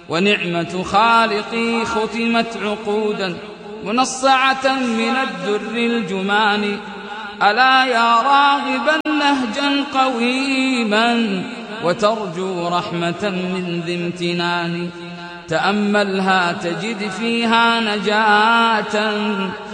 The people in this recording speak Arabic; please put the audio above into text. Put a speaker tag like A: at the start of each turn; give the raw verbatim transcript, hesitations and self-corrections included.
A: ونعمة خالقي ختمت عقودا منصعة من الدر الجمان. ألا يا راغبا نهجا قويما وترجو رحمة من ذي امتنان، تأملها تجد فيها نجاة